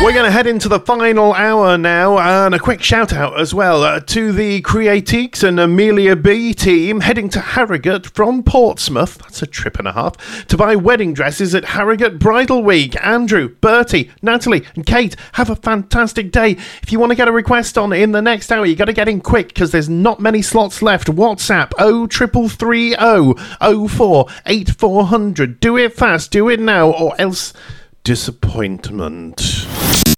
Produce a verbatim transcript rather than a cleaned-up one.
We're going to head into the final hour now, and a quick shout out as well uh, to the Creatiques and Amelia B team heading to Harrogate from Portsmouth. That's a trip and a half to buy wedding dresses at Harrogate Bridal Week. Andrew, Bertie, Natalie, and Kate, have a fantastic day. If you want to get a request on in the next hour, you got to get in quick because there's not many slots left. WhatsApp oh three three three oh oh four eight four hundred. Do it fast, do it now, or else disappointment.